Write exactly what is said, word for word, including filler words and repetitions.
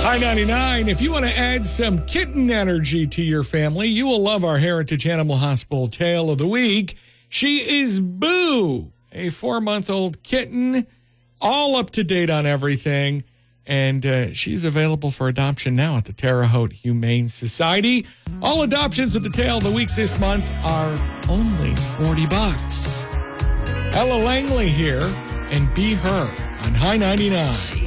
Hi ninety-nine. If you want to add some kitten energy to your family, you will love our Heritage Animal Hospital tale of the week. She is Boo, a four-month-old kitten, all up to date on everything. And uh, she's available for adoption now at the Terre Haute Humane Society. All adoptions of the tale of the week this month are only forty bucks. Ella Langley here, and Be Her on Hi ninety-nine.